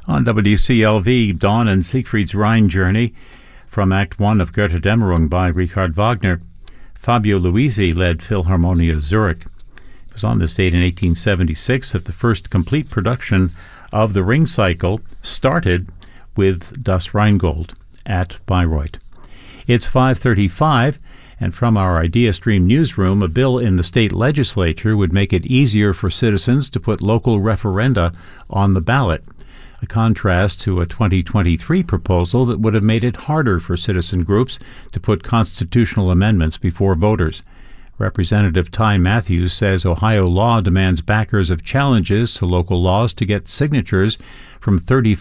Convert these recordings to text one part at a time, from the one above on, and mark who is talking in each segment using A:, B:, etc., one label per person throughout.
A: On WCLV, Dawn and Siegfried's Rhine Journey from Act 1 of Götterdämmerung by Richard Wagner. Fabio Luisi led Philharmonia Zurich. It was on this date in 1876 that the first complete production of the Ring Cycle started with Das Rheingold at Bayreuth. It's 5:35, and from our Idea Stream newsroom, a bill in the state legislature would make it easier for citizens to put local referenda on the ballot, a contrast to a 2023 proposal that would have made it harder for citizen groups to put constitutional amendments before voters. Representative Ty Matthews says Ohio law demands backers of challenges to local laws to get signatures from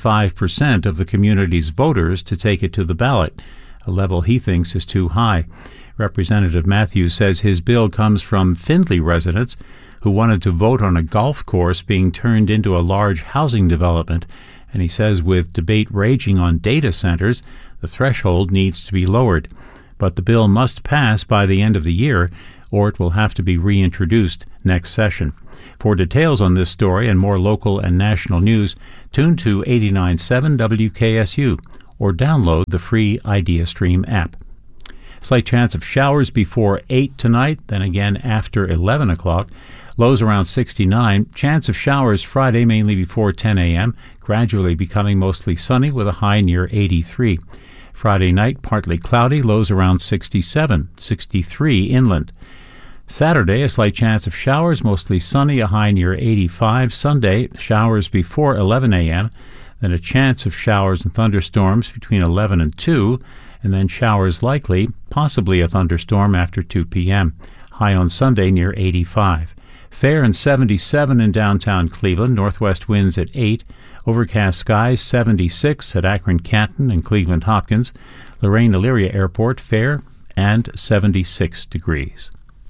A: 35% of the community's voters to take it to the ballot, a level he thinks is too high. Representative Matthews says his bill comes from Findlay residents who wanted to vote on a golf course being turned into a large housing development, and he says with debate raging on data centers, the threshold needs to be lowered. But the bill must pass by the end of the year, or it will have to be reintroduced next session. For details on this story and more local and national news, tune to 89.7 WKSU or download the free IdeaStream app. Slight chance of showers before 8 tonight, then again after 11 o'clock. Lows around 69. Chance of showers Friday mainly before 10 a.m., gradually becoming mostly sunny with a high near 83. Friday night partly cloudy, lows around 67, 63 inland. Saturday, a slight chance of showers, mostly sunny, a high near 85. Sunday, showers before 11 a.m., then a chance of showers and thunderstorms between 11 and 2, and then showers likely, possibly a thunderstorm after 2 p.m. High on Sunday near 85. Fair and 77 in downtown Cleveland, northwest winds at 8. Overcast skies 76 at Akron-Canton and Cleveland-Hopkins. Lorraine-Elyria Airport, fair and 76 degrees.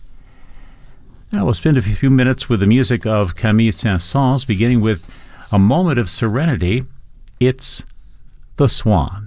A: Now we'll spend a few minutes with the music of Camille Saint-Saëns, beginning with a moment of serenity. It's The Swan.